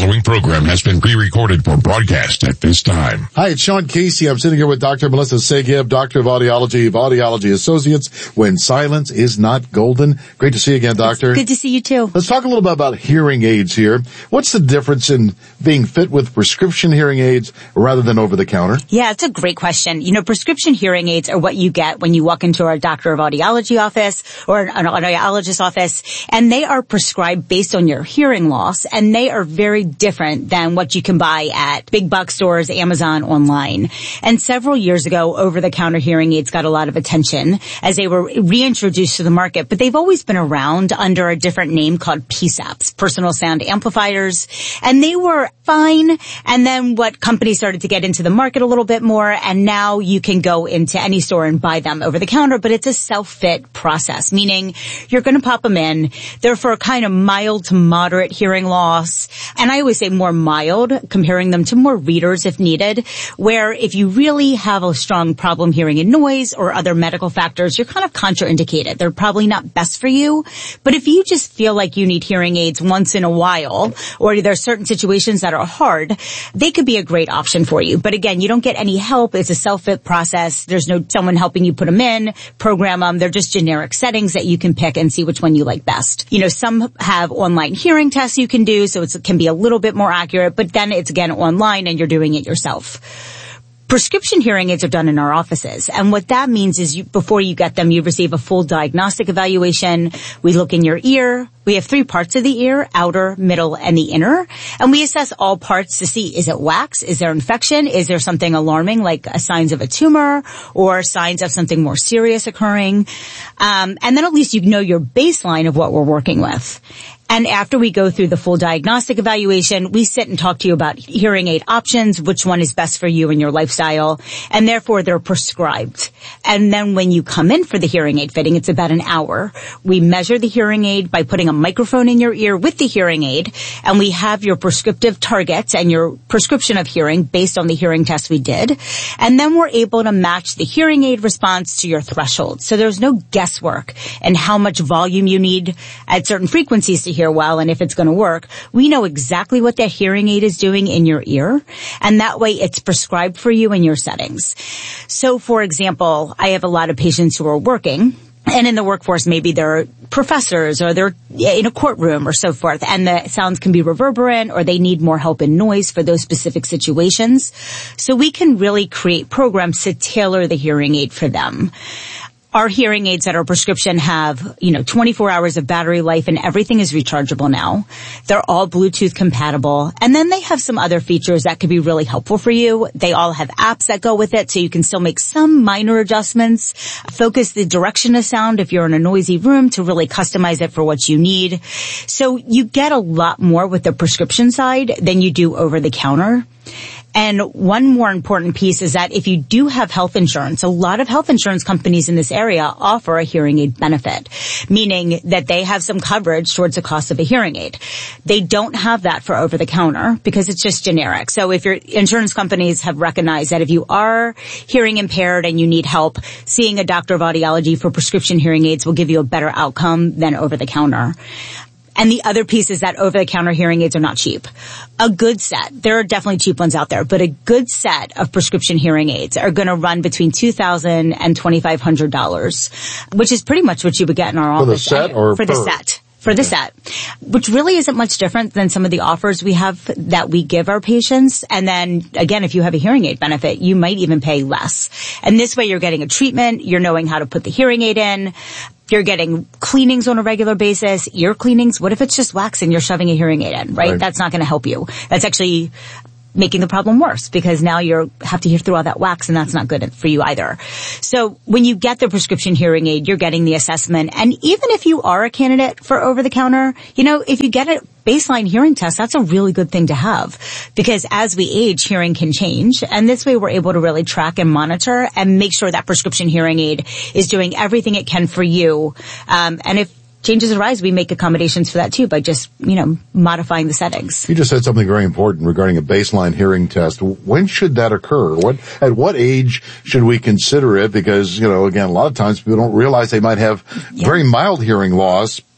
following program has been pre-recorded for broadcast at this time. Hi, it's Sean Casey. I'm sitting here with Dr. Melissa Segib, Doctor of Audiology of Audiology Associates, when silence is not golden. Great to see you again, Doctor. It's good to see you too. Let's talk a little bit about hearing aids here. What's the difference in being fit with prescription hearing aids rather than over-the-counter? Yeah, it's a great question. Prescription hearing aids are what you get when you walk into a Doctor of Audiology office or an audiologist office, and they are prescribed based on your hearing loss, and they are very different than what you can buy at big box stores, Amazon, online. And several years ago, over-the-counter hearing aids got a lot of attention as they were reintroduced to the market, but they've always been around under a different name called PSAPs, personal sound amplifiers, and they were fine. And then what companies started to get into the market a little bit more, and now you can go into any store and buy them over the counter, but it's a self-fit process, meaning you're going to pop them in. They're for a kind of mild to moderate hearing loss, and I always say more mild, comparing them to more readers if needed, where if you really have a strong problem hearing in noise or other medical factors, you're kind of contraindicated. They're probably not best for you, but if you just feel like you need hearing aids once in a while, or there's certain situations that are hard, they could be a great option for you. But again, you don't get any help. It's a self-fit process. There's no someone helping you put them in, program them. They're just generic settings that you can pick and see which one you like best. Some have online hearing tests you can do, so it can be a little bit more accurate, but then it's again online and you're doing it yourself. Prescription hearing aids are done in our offices, and what that means is before you get them, you receive a full diagnostic evaluation. We look in your ear. We have 3 parts of the ear, outer, middle, and the inner, and we assess all parts to see, is it wax? Is there infection? Is there something alarming like signs of a tumor or signs of something more serious occurring? And then at least you know your baseline of what we're working with. And after we go through the full diagnostic evaluation, we sit and talk to you about hearing aid options, which one is best for you and your lifestyle, and therefore they're prescribed. And then when you come in for the hearing aid fitting, it's about an hour. We measure the hearing aid by putting a microphone in your ear with the hearing aid, and we have your prescriptive targets and your prescription of hearing based on the hearing test we did. And then we're able to match the hearing aid response to your threshold. So there's no guesswork in how much volume you need at certain frequencies to hear well and if it's going to work. We know exactly what that hearing aid is doing in your ear, and that way it's prescribed for you in your settings. So for example, I have a lot of patients who are working, and in the workforce, maybe they're professors or they're in a courtroom or so forth, and the sounds can be reverberant or they need more help in noise for those specific situations. So we can really create programs to tailor the hearing aid for them. Our hearing aids that are prescription have, 24 hours of battery life, and everything is rechargeable now. They're all Bluetooth compatible. And then they have some other features that could be really helpful for you. They all have apps that go with it, so you can still make some minor adjustments, focus the direction of sound if you're in a noisy room to really customize it for what you need. So you get a lot more with the prescription side than you do over the counter. And one more important piece is that if you do have health insurance, a lot of health insurance companies in this area offer a hearing aid benefit, meaning that they have some coverage towards the cost of a hearing aid. They don't have that for over-the-counter because it's just generic. So if your insurance companies have recognized that if you are hearing impaired and you need help, seeing a doctor of audiology for prescription hearing aids will give you a better outcome than over-the-counter. And the other piece is that over-the-counter hearing aids are not cheap. A good set, there are definitely cheap ones out there, but a good set of prescription hearing aids are going to run between $2,000 and $2,500, which is pretty much what you would get in our office. For the set or for the set? For the set, which really isn't much different than some of the offers we have that we give our patients. And then again, if you have a hearing aid benefit, you might even pay less. And this way you're getting a treatment, you're knowing how to put the hearing aid in, you're getting cleanings on a regular basis, ear cleanings. What if it's just wax and you're shoving a hearing aid in, right? That's not going to help you. That's actually making the problem worse because now you have to hear through all that wax, and that's not good for you either. So when you get the prescription hearing aid, you're getting the assessment. And even if you are a candidate for over-the-counter, if you get a baseline hearing test, that's a really good thing to have because as we age, hearing can change. And this way we're able to really track and monitor and make sure that prescription hearing aid is doing everything it can for you. And if changes arise, we make accommodations for that too by just, modifying the settings. You just said something very important regarding a baseline hearing test. When should that occur? At what age should we consider it? Because, again, a lot of times people don't realize they might have very mild hearing loss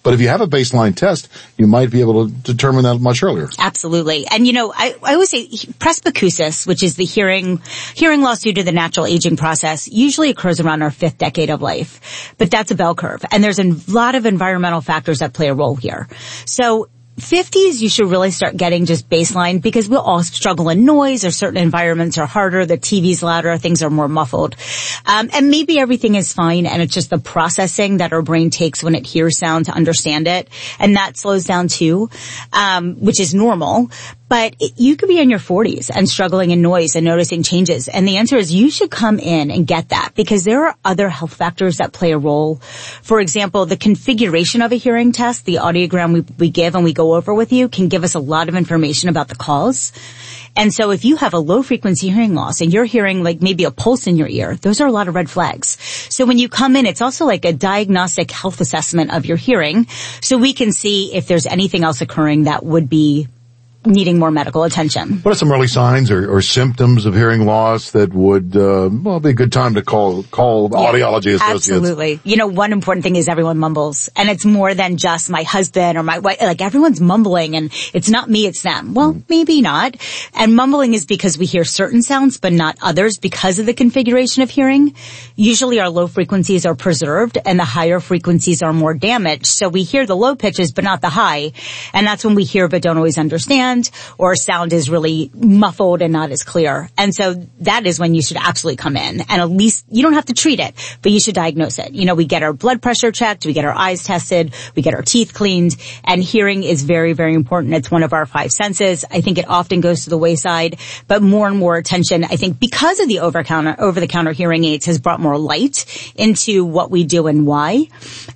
But if you have a baseline test, you might be able to determine that much earlier. Absolutely. And I always say presbycusis, which is the hearing loss due to the natural aging process, usually occurs around our 5th decade of life. But that's a bell curve. And there's a lot of environmental factors that play a role here. So 50s, you should really start getting just baseline, because we'll all struggle in noise, or certain environments are harder, the TV's louder, things are more muffled. And maybe everything is fine, and it's just the processing that our brain takes when it hears sound to understand it. And that slows down too, which is normal. But you could be in your 40s and struggling in noise and noticing changes. And the answer is you should come in and get that, because there are other health factors that play a role. For example, the configuration of a hearing test, the audiogram we give and we go over with you, can give us a lot of information about the cause. And so if you have a low frequency hearing loss and you're hearing like maybe a pulse in your ear, those are a lot of red flags. So when you come in, it's also like a diagnostic health assessment of your hearing, so we can see if there's anything else occurring that would be needing more medical attention. What are some early signs or symptoms of hearing loss that would, be a good time to call audiology associates? Absolutely. One important thing is everyone mumbles, and it's more than just my husband or my wife. Like, everyone's mumbling, and it's not me, it's them. Well, maybe not. And mumbling is because we hear certain sounds, but not others, because of the configuration of hearing. Usually our low frequencies are preserved and the higher frequencies are more damaged. So we hear the low pitches, but not the high. And that's when we hear but don't always understand, or sound is really muffled and not as clear. And so that is when you should absolutely come in. And at least, you don't have to treat it, but you should diagnose it. We get our blood pressure checked, we get our eyes tested, we get our teeth cleaned, and hearing is very, very important. It's one of our 5 senses. I think it often goes to the wayside, but more and more attention, I think, because of the over-the-counter hearing aids, has brought more light into what we do and why.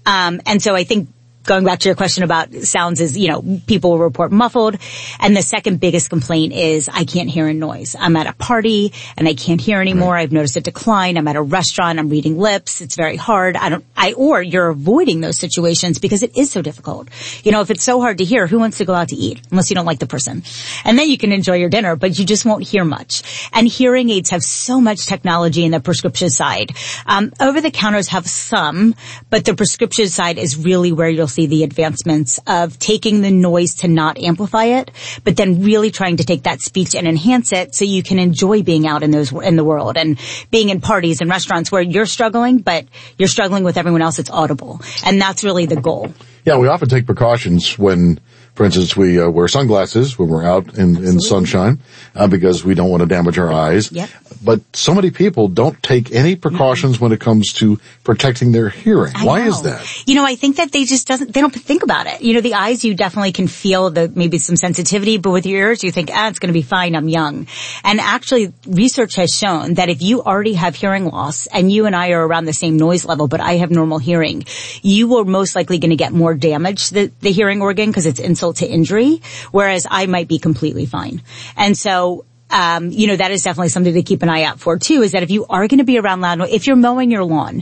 And so I think, going back to your question about sounds, is, people will report muffled. And the second biggest complaint is, I can't hear in noise. I'm at a party and I can't hear anymore. I've noticed a decline. I'm at a restaurant. I'm reading lips. It's very hard. Or you're avoiding those situations because it is so difficult. If it's so hard to hear, who wants to go out to eat unless you don't like the person? And then you can enjoy your dinner, but you just won't hear much. And hearing aids have so much technology in the prescription side. Over the counters have some, but the prescription side is really where you'll see the advancements of taking the noise to not amplify it, but then really trying to take that speech and enhance it so you can enjoy being out in the world and being in parties and restaurants where you're struggling, but you're struggling with everyone else. It's audible. And that's really the goal. Yeah, we often take precautions when, for instance, we wear sunglasses when we're out in sunshine because we don't want to damage our eyes. Yep. But so many people don't take any precautions when it comes to protecting their hearing. Why is that? I think that they don't think about it. The eyes, you definitely can feel maybe some sensitivity, but with your ears, you think, it's going to be fine, I'm young. And actually, research has shown that if you already have hearing loss and you and I are around the same noise level, but I have normal hearing, you are most likely going to get more damage to the hearing organ because it's insult to injury, whereas I might be completely fine. And so, that is definitely something to keep an eye out for too, is that if you are going to be around loud noise, if you're mowing your lawn,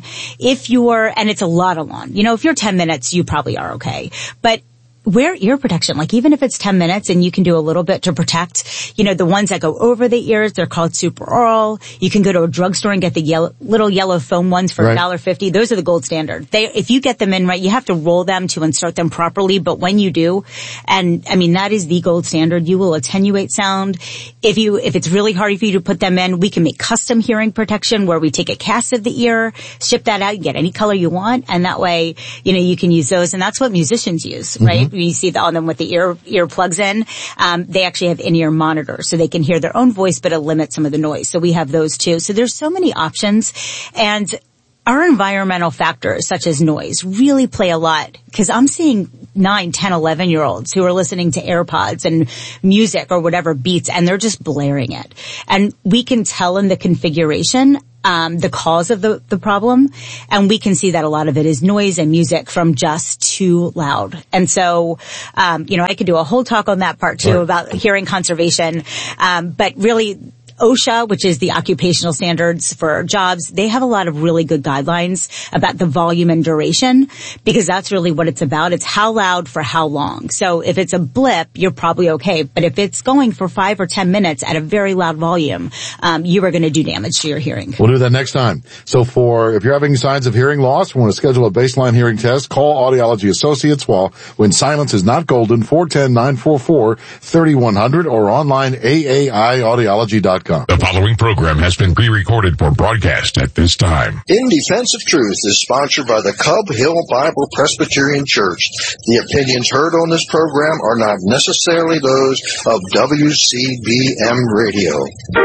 and it's a lot of lawn, if you're 10 minutes, you probably are okay. But wear ear protection, like even if it's 10 minutes and you can do a little bit to protect, the ones that go over the ears, they're called Superoral. You can go to a drugstore and get the little yellow foam ones for $1.50. Those are the gold standard. If you get them in right, you have to roll them to insert them properly, but when you do, and that is the gold standard, you will attenuate sound. If it's really hard for you to put them in, we can make custom hearing protection where we take a cast of the ear, ship that out, you get any color you want, and that way, you can use those, and that's what musicians use, right? You see on them with the ear plugs in. They actually have in-ear monitors, so they can hear their own voice, but it limits some of the noise. So we have those too. So there's so many options, and our environmental factors, such as noise, really play a lot, because I'm seeing 9, 10, 11-year-olds who are listening to AirPods and music or whatever beats, and they're just blaring it. And we can tell in the configuration the cause of the problem, and we can see that a lot of it is noise and music from just too loud. And so, I could do a whole talk on that part too about hearing conservation, but really, OSHA, which is the occupational standards for jobs, they have a lot of really good guidelines about the volume and duration, because that's really what it's about. It's how loud for how long. So if it's a blip, you're probably okay. But if it's going for 5 or 10 minutes at a very loud volume, you are going to do damage to your hearing. We'll do that next time. So if you're having signs of hearing loss, want to schedule a baseline hearing test, call Audiology Associates when silence is not golden, 410-944-3100 or online aaiaudiology.com. The following program has been pre-recorded for broadcast at this time. In Defense of Truth is sponsored by the Cub Hill Bible Presbyterian Church. The opinions heard on this program are not necessarily those of WCBM Radio.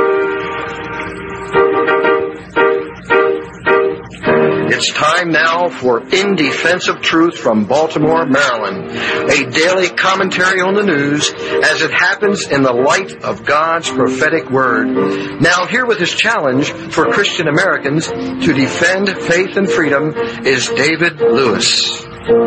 It's time now for In Defense of Truth from Baltimore, Maryland, a daily commentary on the news as it happens in the light of God's prophetic word. Now, here with his challenge for Christian Americans to defend faith and freedom is David Lewis.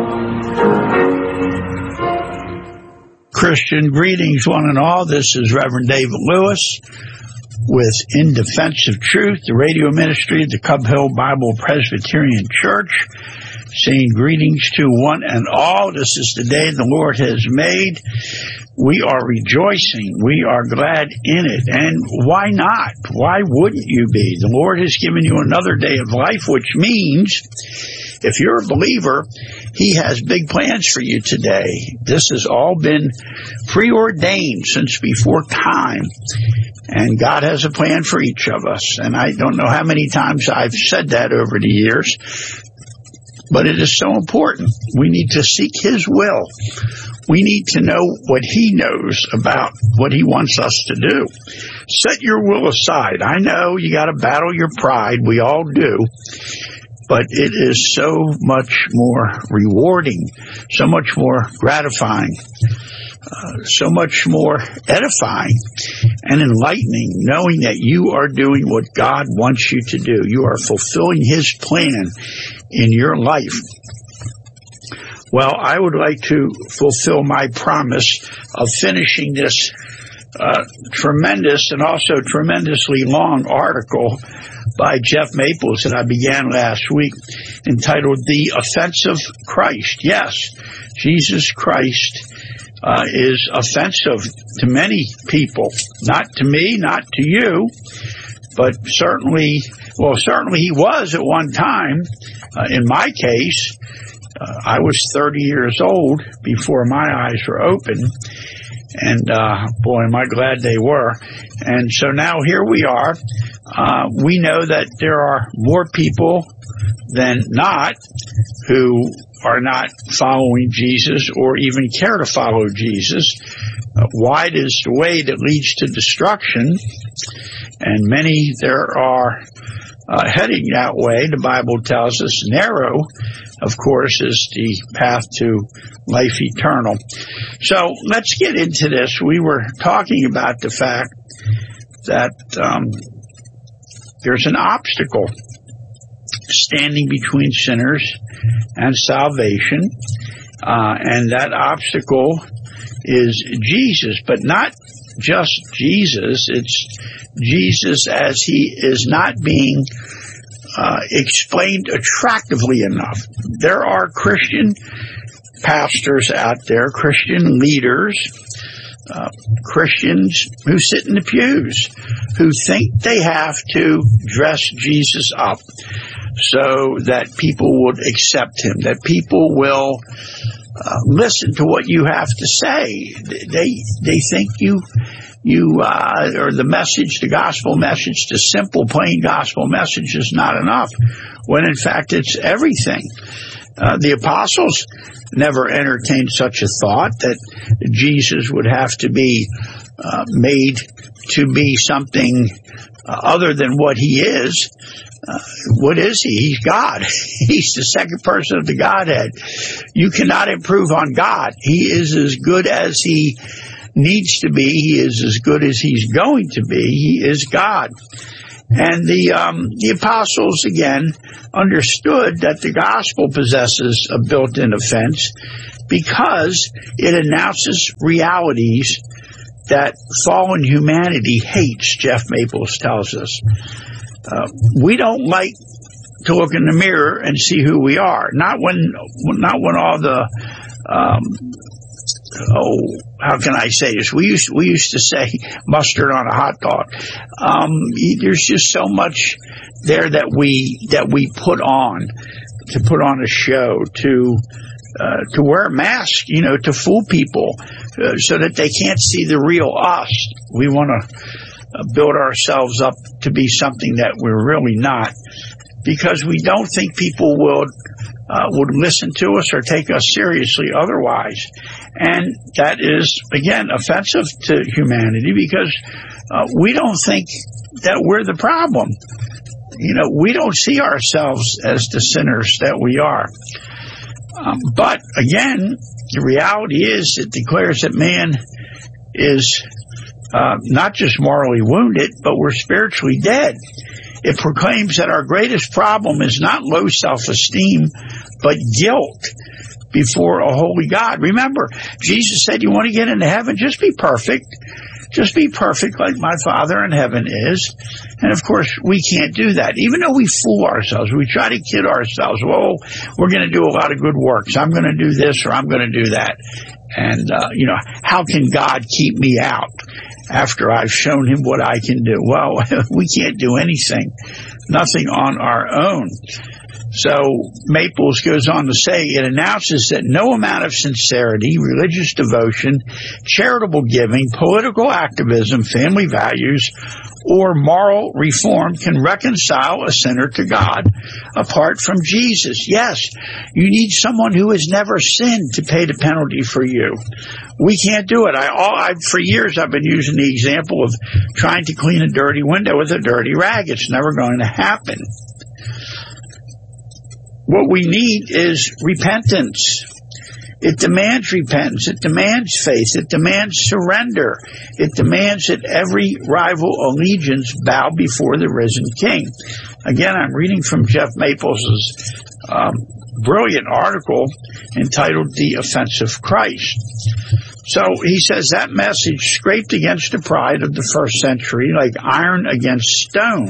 Christian greetings, one and all. This is Reverend David Lewis with In Defense of Truth, the radio ministry of the Cub Hill Bible Presbyterian Church, saying greetings to one and all. This is the day the Lord has made. We are rejoicing. We are glad in it. And why not? Why wouldn't you be? The Lord has given you another day of life, which means if you're a believer, He has big plans for you today. This has all been preordained since before time. And God has a plan for each of us. And I don't know how many times I've said that over the years, but it is so important. We need to seek His will. We need to know what He knows about what He wants us to do. Set your will aside. I know you got to battle your pride. We all do. But it is so much more rewarding, so much more gratifying, so much more edifying and enlightening, knowing that you are doing what God wants you to do. You are fulfilling His plan in your life. Well, I would like to fulfill my promise of finishing this tremendous and also tremendously long article by Jeff Maples that I began last week, entitled The Offensive Christ. Yes, Jesus Christ is offensive to many people, not to me, not to you, but certainly He was at one time. In my case, I was 30 years old before my eyes were open, and boy, am I glad they were. And so now here we are. We know that there are more people than not who are not following Jesus or even care to follow Jesus. Wide is the way that leads to destruction, and many there are heading that way. The Bible tells us narrow, of course, is the path to life eternal. So let's get into this. We were talking about the fact that there's an obstacle standing between sinners and salvation, and that obstacle is Jesus, but not just Jesus. It's Jesus as He is not being explained attractively enough. There are Christian pastors out there, Christian leaders, Christians who sit in the pews, who think they have to dress Jesus up so that people would accept Him, that people will listen to what you have to say. They think or the message, the gospel message, the simple, plain gospel message is not enough, when in fact it's everything. The apostles never entertained such a thought that Jesus would have to be made to be something other than what He is. What is He? He's God. He's the second person of the Godhead. You cannot improve on God. He is as good as He needs to be. He is as good as He's going to be. He is God. And the apostles, again, understood that the gospel possesses a built-in offense because it announces realities that fallen humanity hates, Jeff Maples tells us. We don't like to look in the mirror and see who we are. Not when all the, how can I say this? We used to say mustard on a hot dog. There's just so much there that we put on, to put on a show, to wear a mask, to fool people, so that they can't see the real us. We want to build ourselves up to be something that we're really not, because we don't think people would listen to us or take us seriously otherwise. And that is, again, offensive to humanity, because we don't think that we're the problem. We don't see ourselves as the sinners that we are. But again, the reality is it declares that man is not just morally wounded, but we're spiritually dead. It proclaims that our greatest problem is not low self-esteem, but guilt before a holy God. Remember, Jesus said, you want to get into heaven? Just be perfect. Just be perfect like my Father in heaven is. And of course, we can't do that. Even though we fool ourselves, we try to kid ourselves. Well, we're going to do a lot of good works. I'm going to do this or I'm going to do that. And, how can God keep me out after I've shown him what I can do? Well, we can't do anything. Nothing on our own. So Maples goes on to say, it announces that no amount of sincerity, religious devotion, charitable giving, political activism, family values, or moral reform can reconcile a sinner to God apart from Jesus. Yes, you need someone who has never sinned to pay the penalty for you. We can't do it. For years I've been using the example of trying to clean a dirty window with a dirty rag. It's never going to happen. What we need is repentance. It demands repentance. It demands faith. It demands surrender. It demands that every rival allegiance bow before the risen King. Again, I'm reading from Jeff Maples' brilliant article entitled The Offense of Christ. So he says that message scraped against the pride of the first century like iron against stone.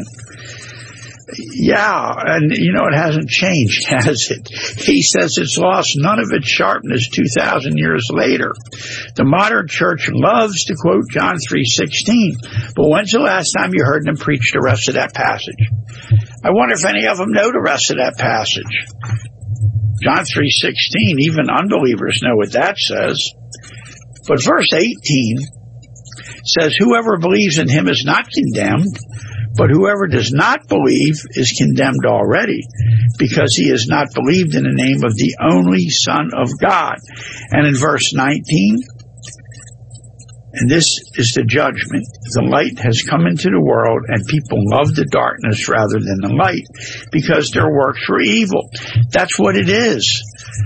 Yeah, and it hasn't changed, has it? He says it's lost none of its sharpness 2,000 years later. The modern church loves to quote John 3:16, but when's the last time you heard them preach the rest of that passage? I wonder if any of them know the rest of that passage. John 3:16, even unbelievers know what that says. But verse 18 says, whoever believes in him is not condemned, but whoever does not believe is condemned already, because he has not believed in the name of the only Son of God. And in verse 19, and this is the judgment, the light has come into the world, and people love the darkness rather than the light, because their works were evil. That's what it is.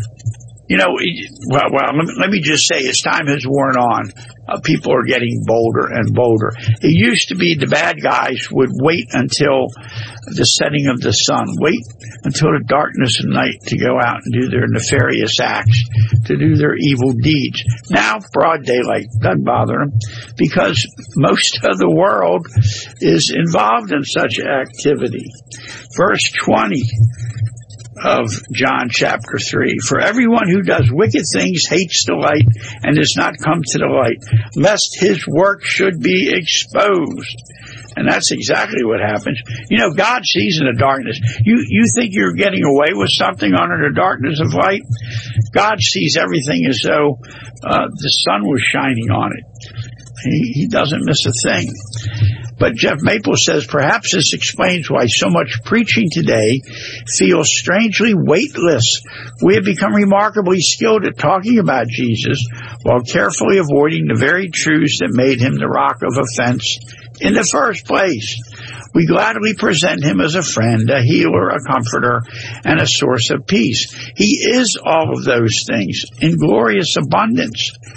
Let me just say, as time has worn on, people are getting bolder and bolder. It used to be the bad guys would wait until the setting of the sun, wait until the darkness of night to go out and do their nefarious acts, to do their evil deeds. Now, broad daylight doesn't bother them, because most of the world is involved in such activity. Verse 20 of John chapter 3. For everyone who does wicked things hates the light and does not come to the light, lest his work should be exposed. And that's exactly what happens. God sees in the darkness. You think you're getting away with something under the darkness of light? God sees everything as though the sun was shining on it. He doesn't miss a thing. But Jeff Maples says perhaps this explains why so much preaching today feels strangely weightless. We have become remarkably skilled at talking about Jesus while carefully avoiding the very truths that made him the rock of offense in the first place. We gladly present him as a friend, a healer, a comforter, and a source of peace. He is all of those things in glorious abundance.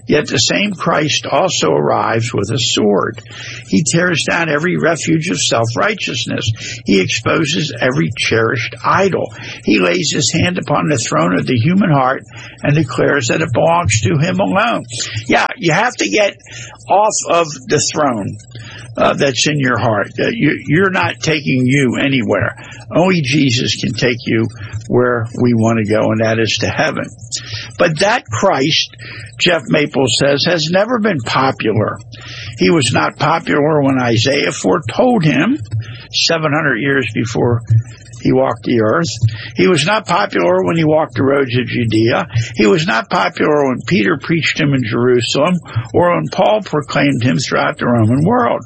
Yet the same Christ also arrives with a sword. He tears down every refuge of self-righteousness. He exposes every cherished idol. He lays his hand upon the throne of the human heart and declares that it belongs to him alone. Yeah, you have to get off of the throne that's in your heart. You're not taking you anywhere. Only Jesus can take you where we want to go, and that is to heaven. But that Christ, Jeff Maples says, has never been popular. He was not popular when Isaiah foretold him 700 years before he walked the earth. He was not popular when he walked the roads of Judea. He was not popular when Peter preached him in Jerusalem or when Paul proclaimed him throughout the Roman world.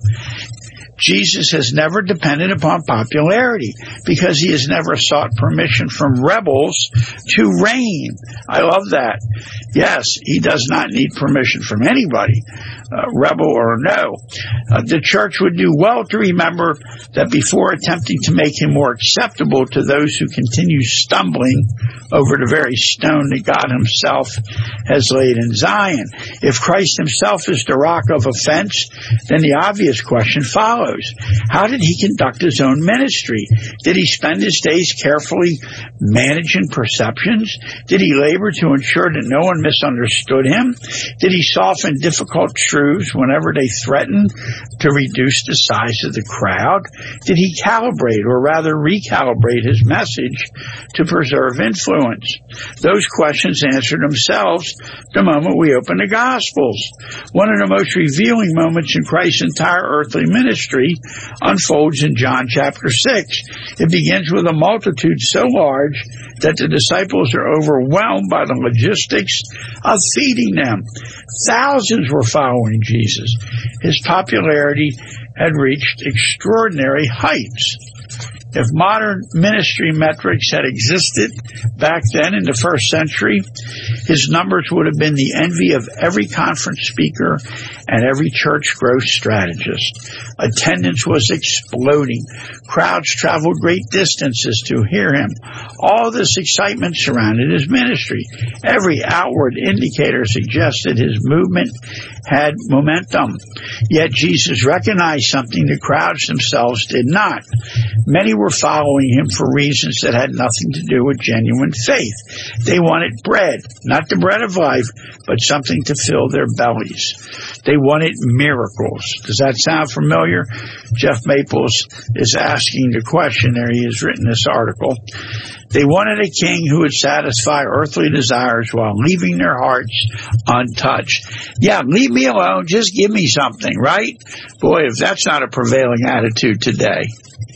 Jesus has never depended upon popularity because he has never sought permission from rebels to reign. I love that. Yes, he does not need permission from anybody, rebel or no. The church would do well to remember that before attempting to make him more acceptable to those who continue stumbling over the very stone that God himself has laid in Zion. If Christ himself is the rock of offense, then the obvious question follows. How did he conduct his own ministry? Did he spend his days carefully managing perceptions? Did he labor to ensure that no one misunderstood him? Did he soften difficult truths whenever they threatened to reduce the size of the crowd? Did he calibrate, or rather recalibrate, his message to preserve influence? Those questions answer themselves the moment we open the Gospels. One of the most revealing moments in Christ's entire earthly ministry unfolds in John chapter 6. It begins with a multitude so large that the disciples are overwhelmed by the logistics of feeding them. Thousands were following Jesus. His popularity had reached extraordinary heights. If modern ministry metrics had existed back then in the first century, his numbers would have been the envy of every conference speaker and every church growth strategist. Attendance was exploding. Crowds traveled great distances to hear him. All this excitement surrounded his ministry. Every outward indicator suggested his movement had momentum. Yet Jesus recognized something the crowds themselves did not. Many were following him for reasons that had nothing to do with genuine faith. They wanted bread, not the bread of life, but something to fill their bellies. They wanted miracles. Does that sound familiar? Jeff Maples is asking the question there. He has written this article. They wanted a king who would satisfy earthly desires while leaving their hearts untouched. Yeah, leave me alone. Just give me something, right? Boy, if that's not a prevailing attitude today.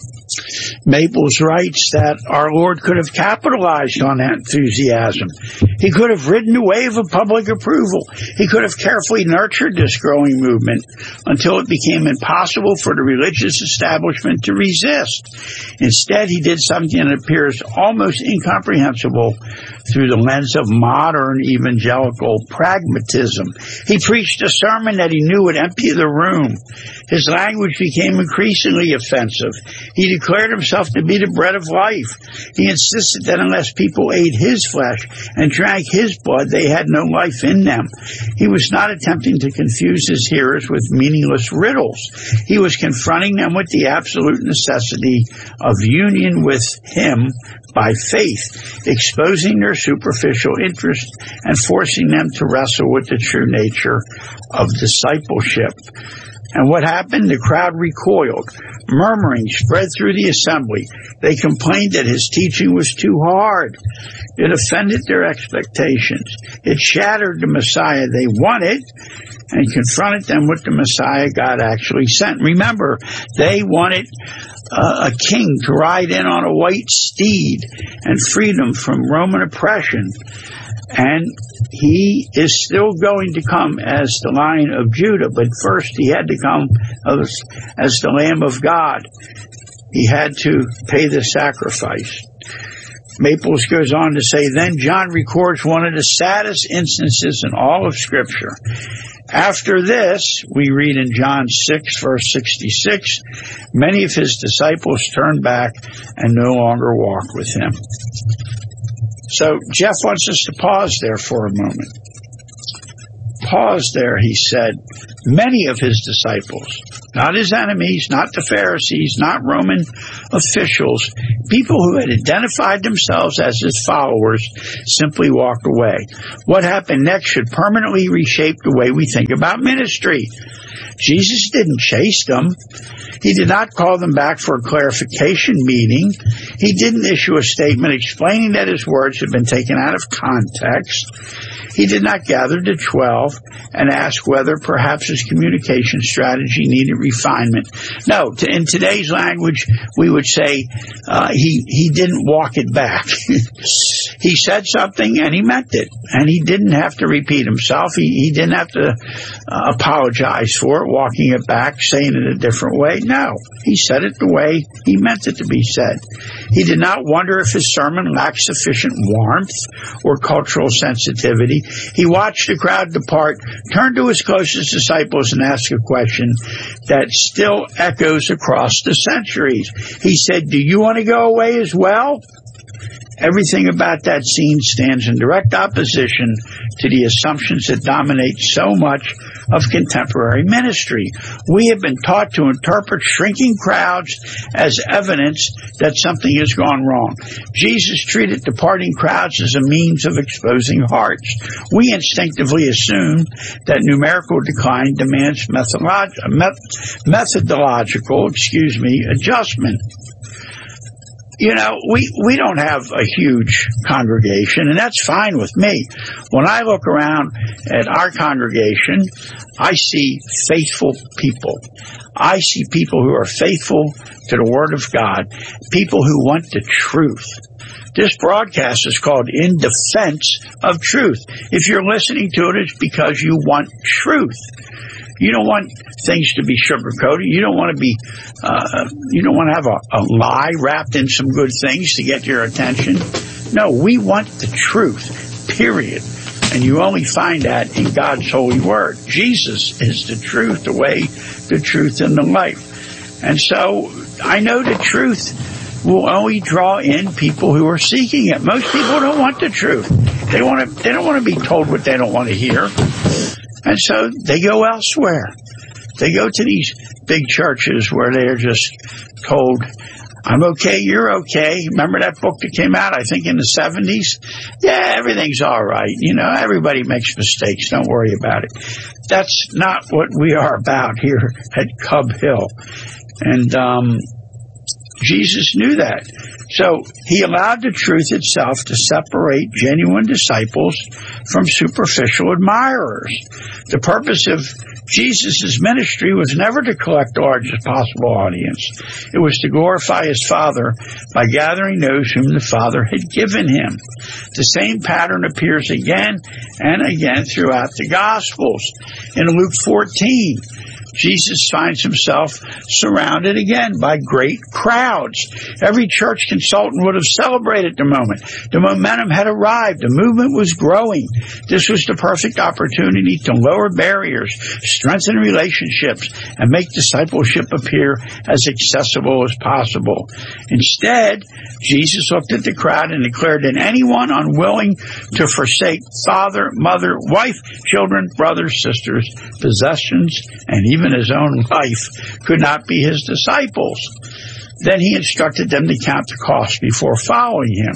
Maples writes that our Lord could have capitalized on that enthusiasm. He could have ridden the wave of public approval. He could have carefully nurtured this growing movement until it became impossible for the religious establishment to resist. Instead, he did something that appears almost incomprehensible through the lens of modern evangelical pragmatism. He preached a sermon that he knew would empty the room. His language became increasingly offensive. He declared himself to be the bread of life. He insisted that unless people ate his flesh and drank his blood, they had no life in them. He was not attempting to confuse his hearers with meaningless riddles. He was confronting them with the absolute necessity of union with him by faith, exposing their superficial interest and forcing them to wrestle with the true nature of discipleship. And what happened? The crowd recoiled. Murmuring spread through the assembly. They complained that his teaching was too hard. It offended their expectations. It shattered the Messiah they wanted and confronted them with the Messiah God actually sent. Remember, they wanted a king to ride in on a white steed and freedom from Roman oppression. And he is still going to come as the Lion of Judah, but first he had to come as the Lamb of God. He had to pay the sacrifice. Maples goes on to say, then John records one of the saddest instances in all of Scripture. After this, we read in John 6, verse 66, many of his disciples turned back and no longer walked with him. So Jeff wants us to pause there for a moment. pause there, he said, many of his disciples, not his enemies, not the Pharisees, not Roman officials, people who had identified themselves as his followers, simply walked away. What happened next should permanently reshape the way we think about ministry. Jesus didn't chase them. He did not call them back for a clarification meeting. He didn't issue a statement explaining that his words had been taken out of context. He did not gather the 12 and ask whether perhaps his communication strategy needed refinement. No, in today's language, we would say he didn't walk it back. He said something and he meant it, and he didn't have to repeat himself. He didn't have to apologize for it, walking it back, saying it a different way. No, he said it the way he meant it to be said. He did not wonder if his sermon lacked sufficient warmth or cultural sensitivity. He watched the crowd depart, turned to his closest disciples and asked a question that still echoes across the centuries. He said, "Do you want to go away as well?" Everything about that scene stands in direct opposition to the assumptions that dominate so much of contemporary ministry. We have been taught to interpret shrinking crowds as evidence that something has gone wrong. Jesus treated departing crowds as a means of exposing hearts. We instinctively assume that numerical decline demands methodological adjustment. You know, we don't have a huge congregation, and that's fine with me. When I look around at our congregation, I see faithful people. I see people who are faithful to the Word of God, people who want the truth. This broadcast is called In Defense of Truth. If you're listening to it, it's because you want truth. You don't want things to be sugar-coated. You don't want to be, you don't want to have a lie wrapped in some good things to get your attention. No, we want the truth, period. And you only find that in God's holy word. Jesus is the truth, the way, the truth, and the life. And so I know the truth will only draw in people who are seeking it. Most people don't want the truth. They don't want to be told what they don't want to hear. And so they go elsewhere. They go to these big churches where they are just told, I'm okay, you're okay. Remember that book that came out, I think, in the 70s? Yeah, everything's all right. You know, everybody makes mistakes. Don't worry about it. That's not what we are about here at Cub Hill. And Jesus knew that. So he allowed the truth itself to separate genuine disciples from superficial admirers. The purpose of Jesus' ministry was never to collect the largest possible audience. It was to glorify his Father by gathering those whom the Father had given him. The same pattern appears again and again throughout the Gospels. In Luke 14, Jesus finds himself surrounded again by great crowds. Every church consultant would have celebrated the moment. The momentum had arrived. The movement was growing. This was the perfect opportunity to lower barriers, strengthen relationships, and make discipleship appear as accessible as possible. Instead, Jesus looked at the crowd and declared that anyone unwilling to forsake father, mother, wife, children, brothers, sisters, possessions, and even his own life could not be his disciples. Then he instructed them to count the cost before following him.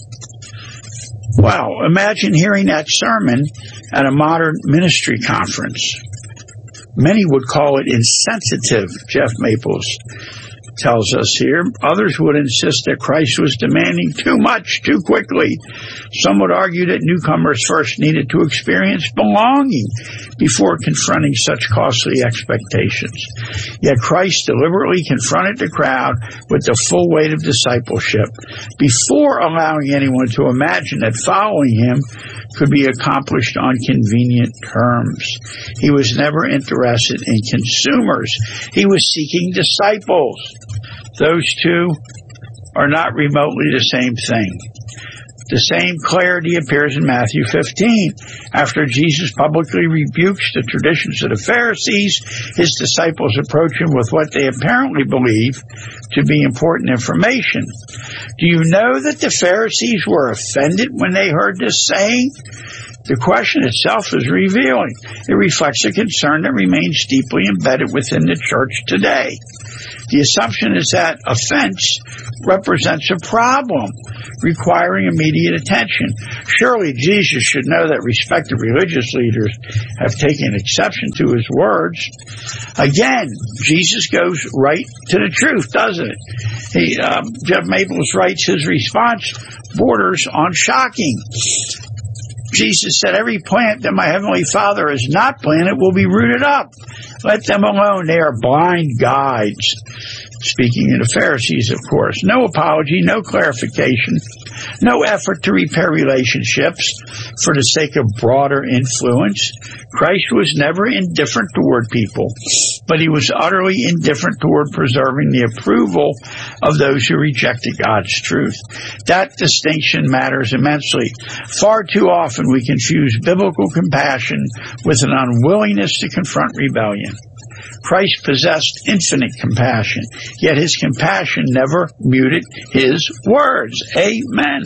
Wow, imagine hearing that sermon at a modern ministry conference. Many would call it insensitive, Jeff Maples tells us here. Others would insist that Christ was demanding too much too quickly. Some would argue that newcomers first needed to experience belonging before confronting such costly expectations. Yet Christ deliberately confronted the crowd with the full weight of discipleship before allowing anyone to imagine that following him could be accomplished on convenient terms. He was never interested in consumers. He was seeking disciples. Those two are not remotely the same thing. The same clarity appears in Matthew 15. After Jesus publicly rebukes the traditions of the Pharisees, his disciples approach him with what they apparently believe to be important information. Do you know that the Pharisees were offended when they heard this saying? The question itself is revealing. It reflects a concern that remains deeply embedded within the church today. The assumption is that offense represents a problem requiring immediate attention. Surely Jesus should know that respected religious leaders have taken exception to his words. Again, Jesus goes right to the truth, doesn't it? Jeff Maples writes his response borders on shocking. Jesus said, every plant that my heavenly Father has not planted will be rooted up. Let them alone. They are blind guides. Speaking of the Pharisees, of course. No apology, no clarification, no effort to repair relationships for the sake of broader influence. Christ was never indifferent toward people, but he was utterly indifferent toward preserving the approval of those who rejected God's truth. That distinction matters immensely. Far too often we confuse biblical compassion with an unwillingness to confront rebellion. Christ possessed infinite compassion, yet his compassion never muted his words. Amen.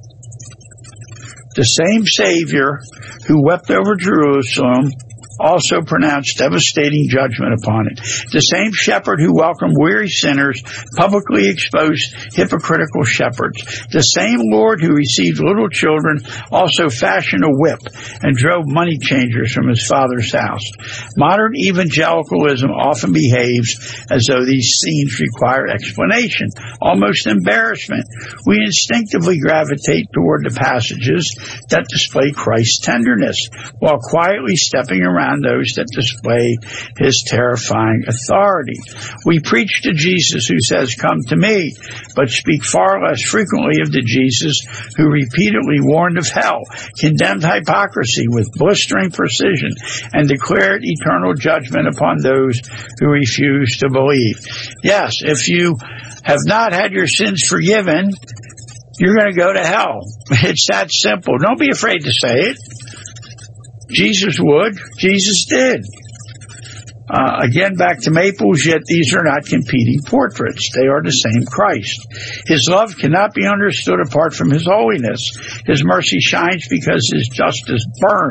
The same Savior who wept over Jerusalem also pronounced devastating judgment upon it. The same shepherd who welcomed weary sinners publicly exposed hypocritical shepherds. The same Lord who received little children also fashioned a whip and drove money changers from his Father's house. Modern evangelicalism often behaves as though these scenes require explanation, almost embarrassment. We instinctively gravitate toward the passages that display Christ's tenderness, while quietly stepping around those that display his terrifying authority. We preach to Jesus who says, come to me, but speak far less frequently of the Jesus who repeatedly warned of hell, condemned hypocrisy with blistering precision, and declared eternal judgment upon those who refuse to believe. Yes, if you have not had your sins forgiven, you're going to go to hell. It's that simple. Don't be afraid to say it. Jesus would. Jesus did. Again, back to Maples, yet these are not competing portraits. They are the same Christ. His love cannot be understood apart from his holiness. His mercy shines because his justice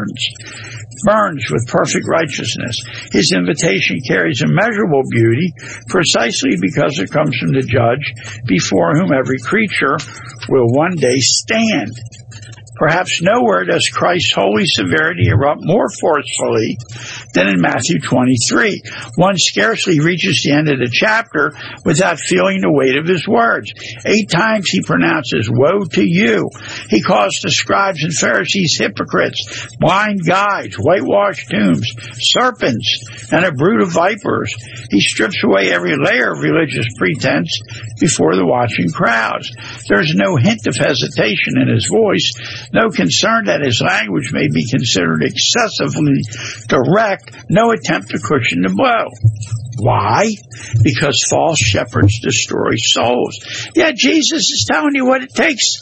burns with perfect righteousness. His invitation carries immeasurable beauty precisely because it comes from the judge before whom every creature will one day stand. Perhaps nowhere does Christ's holy severity erupt more forcefully than in Matthew 23. One scarcely reaches the end of the chapter without feeling the weight of his words. 8 times he pronounces, woe to you. He calls the scribes and Pharisees hypocrites, blind guides, whitewashed tombs, serpents, and a brood of vipers. He strips away every layer of religious pretense before the watching crowds. There's no hint of hesitation in his voice, no concern that his language may be considered excessively direct, no attempt to cushion the blow. Why? Because false shepherds destroy souls. Yeah, Jesus is telling you what it takes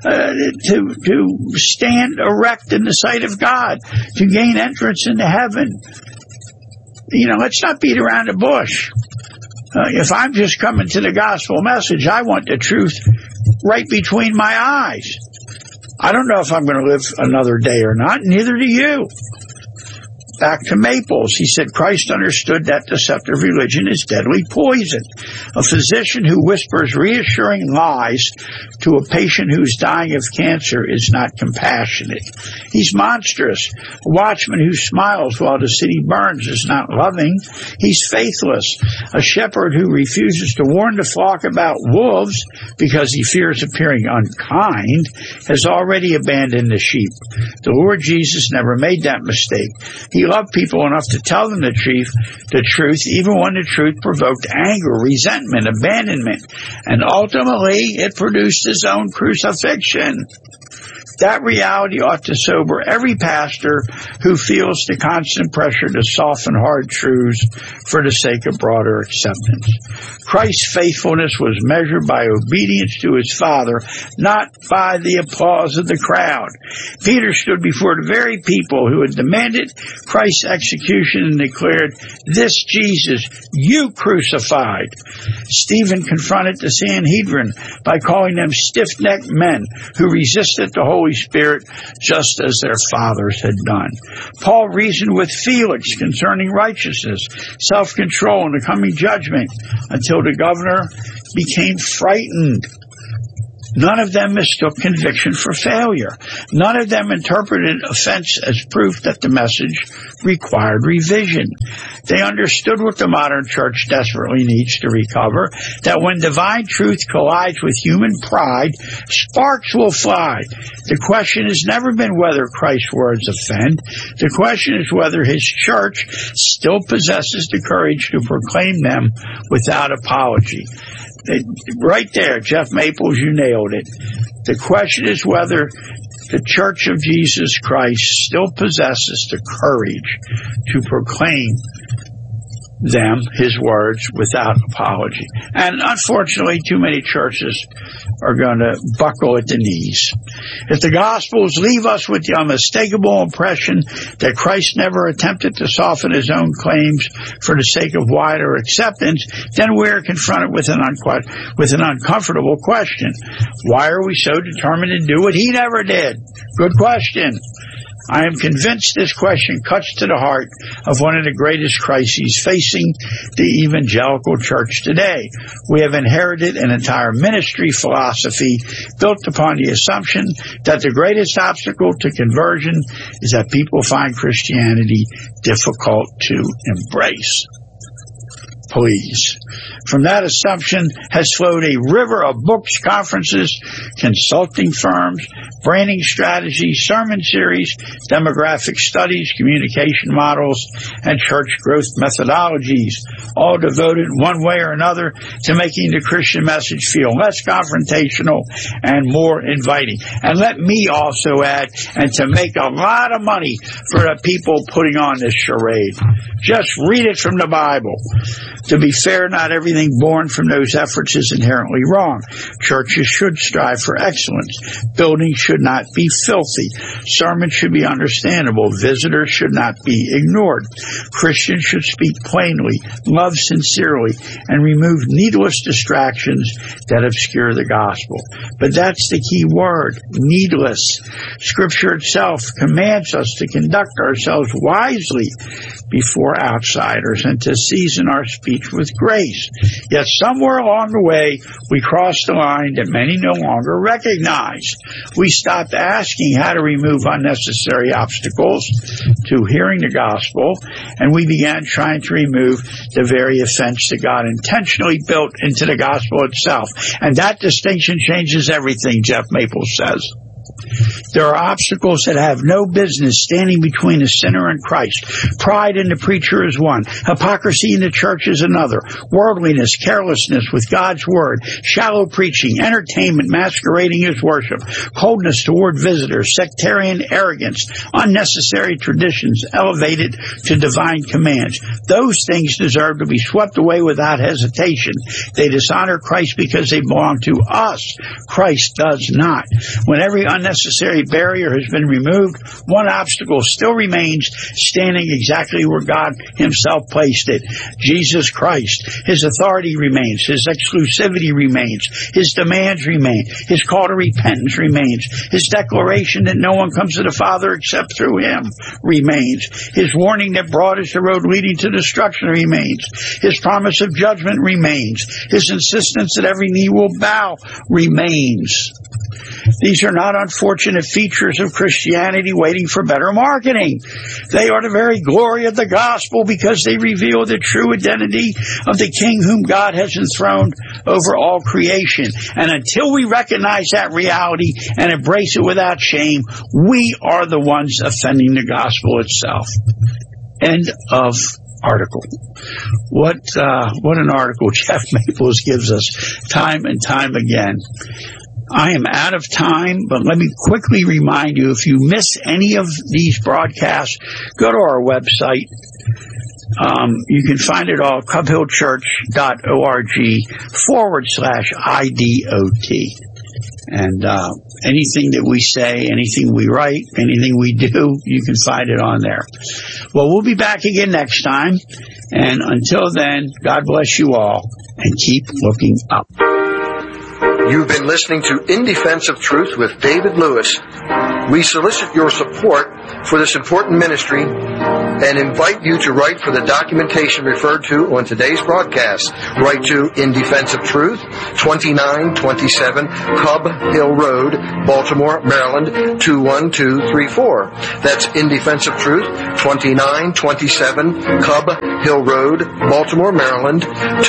to stand erect in the sight of God, to gain entrance into heaven. You know, let's not beat around the bush. If I'm just coming to the gospel message, I want the truth right between my eyes. I don't know if I'm going to live another day or not, neither do you. Back to Maples, he said Christ understood that deceptive religion is deadly poison. A physician who whispers reassuring lies to a patient who's dying of cancer is not compassionate. He's monstrous. A watchman who smiles while the city burns is not loving. He's faithless. A shepherd who refuses to warn the flock about wolves because he fears appearing unkind has already abandoned the sheep. The Lord Jesus never made that mistake. He loved people enough to tell them the truth, even when the truth provoked anger, resentment, abandonment, and ultimately it produced his own crucifixion. That reality ought to sober every pastor who feels the constant pressure to soften hard truths for the sake of broader acceptance. Christ's faithfulness was measured by obedience to his Father, not by the applause of the crowd. Peter stood before the very people who had demanded Christ's execution and declared, "This Jesus you crucified." Stephen confronted the Sanhedrin by calling them stiff-necked men who resisted the Holy Holy Spirit, just as their fathers had done. Paul reasoned with Felix concerning righteousness, self-control, and the coming judgment, until the governor became frightened. None of them mistook conviction for failure. None of them interpreted offense as proof that the message required revision. They understood what the modern church desperately needs to recover, that when divine truth collides with human pride, sparks will fly. The question has never been whether Christ's words offend. The question is whether his church still possesses the courage to proclaim them without apology. Right there, Jeff Maples, you nailed it. The question is whether the Church of Jesus Christ still possesses the courage to proclaim them, his words, without apology. And unfortunately, too many churches are going to buckle at the knees. If the Gospels leave us with the unmistakable impression that Christ never attempted to soften his own claims for the sake of wider acceptance, then we're confronted with an uncomfortable question. Why are we so determined to do what he never did? Good question. I am convinced this question cuts to the heart of one of the greatest crises facing the evangelical church today. We have inherited an entire ministry philosophy built upon the assumption that the greatest obstacle to conversion is that people find Christianity difficult to embrace. Please. From that assumption has flowed a river of books, conferences, consulting firms, branding strategies, sermon series, demographic studies, communication models, and church growth methodologies, all devoted one way or another to making the Christian message feel less confrontational and more inviting. And let me also add, and to make a lot of money for the people putting on this charade. Just read it from the Bible. To be fair, not everything born from those efforts is inherently wrong. Churches should strive for excellence. Buildings should not be filthy. Sermons should be understandable. Visitors should not be ignored. Christians should speak plainly, love sincerely, and remove needless distractions that obscure the gospel. But that's the key word, needless. Scripture itself commands us to conduct ourselves wisely before outsiders and to season our speech with grace. Yet somewhere along the way, we crossed the line that many no longer recognize. We stopped asking how to remove unnecessary obstacles to hearing the gospel, and we began trying to remove the very offense that God intentionally built into the gospel itself. And that distinction changes everything, Jeff Maples says. There are obstacles that have no business standing between a sinner and Christ. Pride in the preacher is one. Hypocrisy in the church is another. Worldliness, carelessness with God's word, shallow preaching, entertainment masquerading as worship, coldness toward visitors, sectarian arrogance, unnecessary traditions elevated to divine commands. Those things deserve to be swept away without hesitation. They dishonor Christ because they belong to us. Christ does not. When every unnecessary barrier has been removed, one obstacle still remains, standing exactly where God himself placed it. Jesus Christ. His authority remains. His exclusivity remains. His demands remain. His call to repentance remains. His declaration that no one comes to the Father except through him remains. His warning that broad is the road leading to destruction remains. His promise of judgment remains. His insistence that every knee will bow remains. These are not unfortunate features of Christianity waiting for better marketing. They are the very glory of the gospel because they reveal the true identity of the King whom God has enthroned over all creation. And until we recognize that reality and embrace it without shame, we are the ones offending the gospel itself. End of article. What an article Jeff Maples gives us time and time again. I am out of time, but let me quickly remind you, if you miss any of these broadcasts, go to our website. You can find it all, cubhillchurch.org/IDOT. And anything that we say, anything we write, anything we do, you can find it on there. Well, we'll be back again next time. And until then, God bless you all and keep looking up. You've been listening to In Defense of Truth with David Lewis. We solicit your support for this important ministry and invite you to write for the documentation referred to on today's broadcast. Write to In Defense of Truth, 2927 Cub Hill Road, Baltimore, Maryland, 21234. That's In Defense of Truth, 2927 Cub Hill Road, Baltimore, Maryland,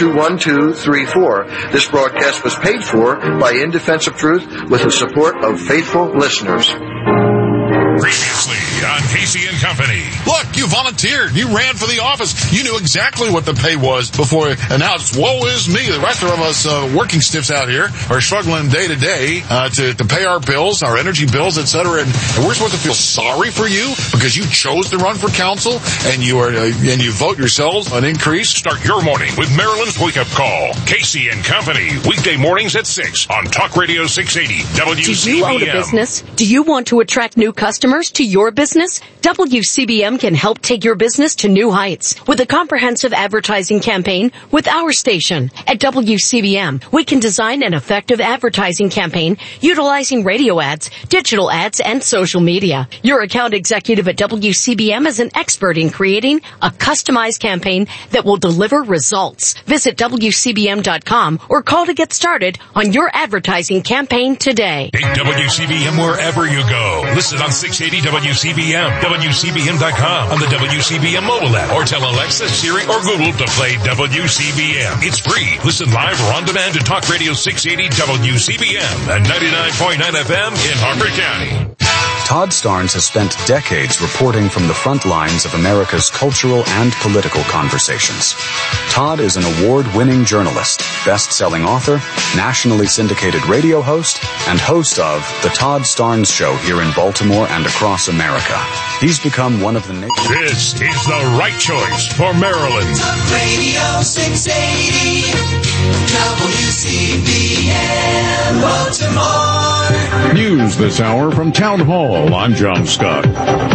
21234. This broadcast was paid for by In Defense of Truth with the support of faithful listeners. Previously on Casey and Company. Look, you volunteered. You ran for the office. You knew exactly what the pay was before it announced, woe is me. The rest of us working stiffs out here are struggling day to day to pay our bills, our energy bills, etc. And we're supposed to feel sorry for you because you chose to run for council and you vote yourselves an increase. Start your morning with Maryland's Wake Up Call. Casey and Company. Weekday mornings at 6 on Talk Radio 680 WCBM. Do you own a business? Do you want to attract new customers to your business? WCBM can help take your business to new heights with a comprehensive advertising campaign with our station. At WCBM, we can design an effective advertising campaign utilizing radio ads, digital ads, and social media. Your account executive at WCBM is an expert in creating a customized campaign that will deliver results. Visit WCBM.com or call to get started on your advertising campaign today. Take WCBM wherever you go. Listen on 680 WCBM, WCBM.com, on the WCBM mobile app, or tell Alexa, Siri, or Google to play WCBM. It's free. Listen live or on demand to Talk Radio 680 WCBM and 99.9 FM in Harford County. Todd Starnes has spent decades reporting from the front lines of America's cultural and political conversations. Todd is an award-winning journalist, best-selling author, nationally syndicated radio host, and host of The Todd Starnes Show here in Baltimore and across America. He's become one of the nation's... This is the right choice for Maryland. Talk Radio 680 WCBM Baltimore. News this hour from Town Hall. I'm John Scott.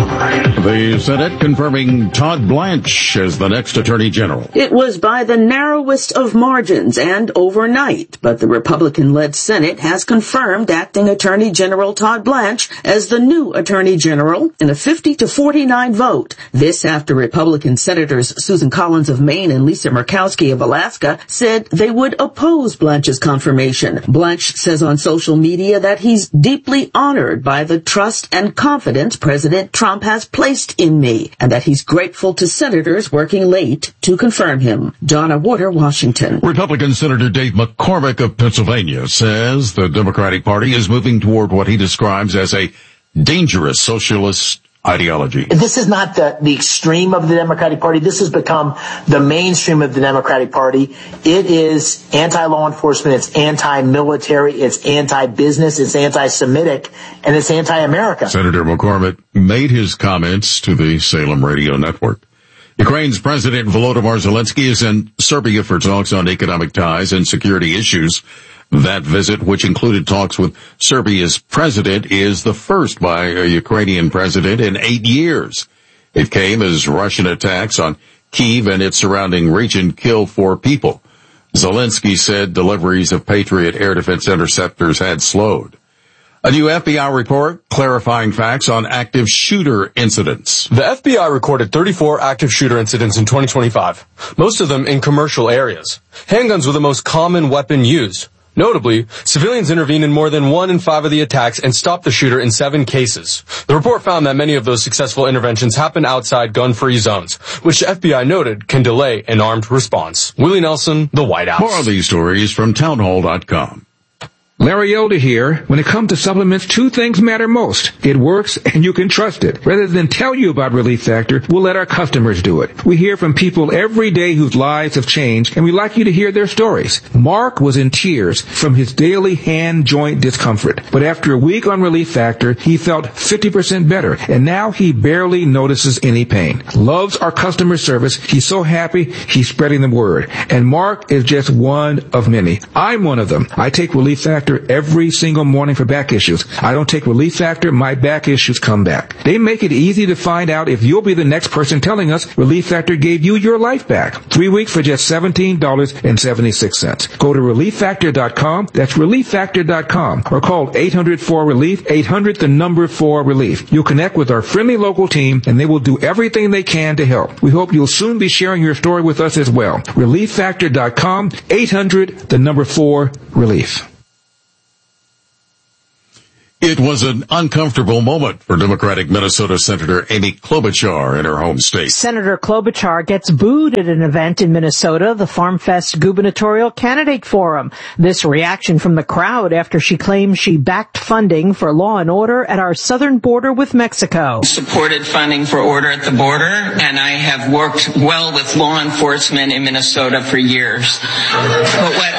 The Senate confirming Todd Blanche as the next Attorney General. It was by the narrowest of margins and overnight, but the Republican-led Senate has confirmed acting Attorney General Todd Blanche as the new Attorney General in a 50-49 vote. This after Republican Senators Susan Collins of Maine and Lisa Murkowski of Alaska said they would oppose Blanche's confirmation. Blanche says on social media that he's deeply honored by the trust and confidence President Trump has placed in me, and that he's grateful to senators working late to confirm him. Donna Warder, Washington. Republican Senator Dave McCormick of Pennsylvania says the Democratic Party is moving toward what he describes as a dangerous socialist ideology. This is not the extreme of the Democratic Party. This has become the mainstream of the Democratic Party. It is anti-law enforcement, it's anti-military, it's anti-business, it's anti-Semitic, and it's anti-America. Senator McCormick made his comments to the Salem Radio Network. Ukraine's President Volodymyr Zelensky is in Serbia for talks on economic ties and security issues. That visit, which included talks with Serbia's president, is the first by a Ukrainian president in 8 years. It came as Russian attacks on Kyiv and its surrounding region killed 4 people. Zelensky said deliveries of Patriot air defense interceptors had slowed. A new FBI report clarifying facts on active shooter incidents. The FBI recorded 34 active shooter incidents in 2025, most of them in commercial areas. Handguns were the most common weapon used. Notably, civilians intervened in more than 1 in 5 of the attacks and stopped the shooter in 7 cases. The report found that many of those successful interventions happened outside gun-free zones, which the FBI noted can delay an armed response. Willie Nelson, The White House. More of these stories from townhall.com. Larry here. When it comes to supplements, 2 things matter most. It works and you can trust it. Rather than tell you about Relief Factor, we'll let our customers do it. We hear from people every day whose lives have changed, and we'd like you to hear their stories. Mark was in tears from his daily hand joint discomfort, but after a week on Relief Factor, he felt 50% better, and now he barely notices any pain. Loves our customer service. He's so happy, he's spreading the word. And Mark is just one of many. I'm one of them. I take Relief Factor Factor every single morning for back issues. I don't take Relief Factor, my back issues come back. They make it easy to find out if you'll be the next person telling us Relief Factor gave you your life back. 3 weeks for just $17.76. Go to ReliefFactor.com. That's ReliefFactor.com. Or call 800-4RELIEF, 800-4RELIEF. You'll connect with our friendly local team, and they will do everything they can to help. We hope you'll soon be sharing your story with us as well. ReliefFactor.com, 800-4RELIEF. It was an uncomfortable moment for Democratic Minnesota Senator Amy Klobuchar in her home state. Senator Klobuchar gets booed at an event in Minnesota, the FarmFest Gubernatorial Candidate Forum. This reaction from the crowd after she claims she backed funding for law and order at our southern border with Mexico. Supported funding for order at the border, and I have worked well with law enforcement in Minnesota for years. But what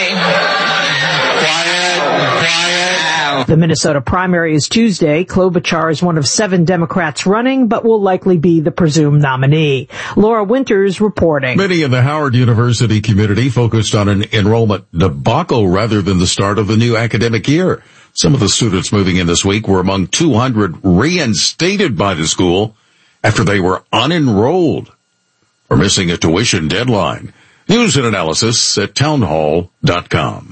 The Minnesota primary is Tuesday. Klobuchar is one of 7 Democrats running, but will likely be the presumed nominee. Laura Winters reporting. Many in the Howard University community focused on an enrollment debacle rather than the start of the new academic year. Some of the students moving in this week were among 200 reinstated by the school after they were unenrolled or missing a tuition deadline. News and analysis at townhall.com.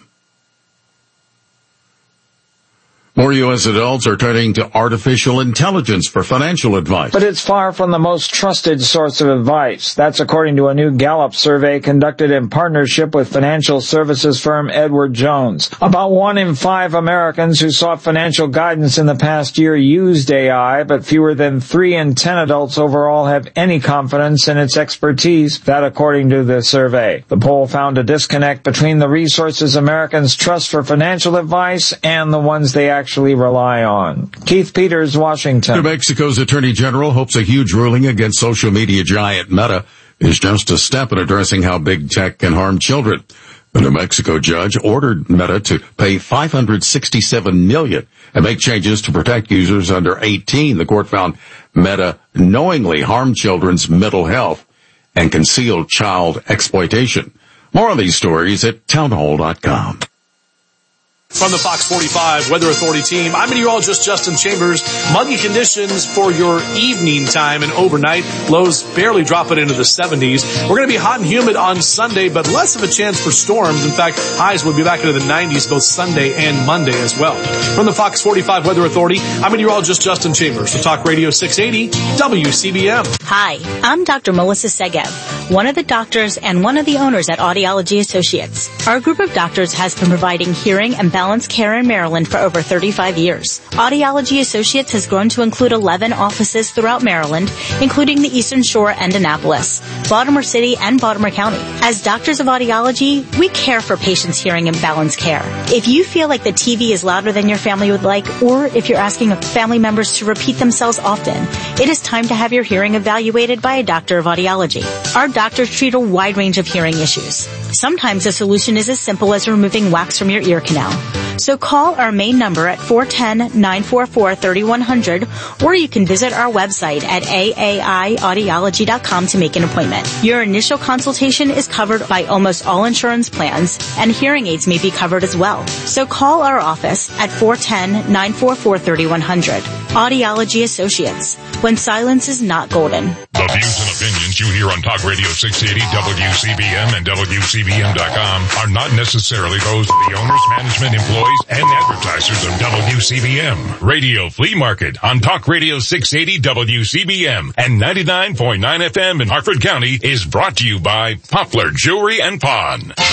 More U.S. adults are turning to artificial intelligence for financial advice. But it's far from the most trusted source of advice. That's according to a new Gallup survey conducted in partnership with financial services firm Edward Jones. About 1 in 5 Americans who sought financial guidance in the past year used AI, but fewer than 3 in 10 adults overall have any confidence in its expertise. That according to the survey. The poll found a disconnect between the resources Americans trust for financial advice and the ones they actually rely on. Keith Peters, Washington. New Mexico's Attorney General hopes a huge ruling against social media giant Meta is just a step in addressing how big tech can harm children. The New Mexico judge ordered Meta to pay $567 million and make changes to protect users under 18. The court found Meta knowingly harmed children's mental health and concealed child exploitation. More on these stories at townhall.com. From the Fox 45 Weather Authority team, I'm meteorologist Justin Chambers. Muggy conditions for your evening time and overnight. Lows barely dropping into the 70s. We're going to be hot and humid on Sunday, but less of a chance for storms. In fact, highs will be back into the 90s both Sunday and Monday as well. From the Fox 45 Weather Authority, I'm meteorologist Justin Chambers for Talk Radio 680 WCBM. Hi, I'm Dr. Melissa Segev, one of the doctors and one of the owners at Audiology Associates. Our group of doctors has been providing hearing and balanced care in Maryland for over 35 years. Audiology Associates has grown to include 11 offices throughout Maryland, including the Eastern Shore and Annapolis, Baltimore City, and Baltimore County. As doctors of audiology, we care for patients' hearing and balanced care. If you feel like the TV is louder than your family would like, or if you're asking family members to repeat themselves often, it is time to have your hearing evaluated by a doctor of audiology. Our doctors treat a wide range of hearing issues. Sometimes the solution is as simple as removing wax from your ear canal. So call our main number at 410-944-3100, or you can visit our website at aaiaudiology.com to make an appointment. Your initial consultation is covered by almost all insurance plans, and hearing aids may be covered as well. So call our office at 410-944-3100. Audiology Associates, when silence is not golden. The views and opinions you hear on Talk Radio 680 WCBM and WCBM.com are not necessarily those of the owners, management, employees, and advertisers of WCBM. Radio Flea Market on Talk Radio 680 WCBM and 99.9 FM in Harford County is brought to you by Poplar Jewelry and Pawn.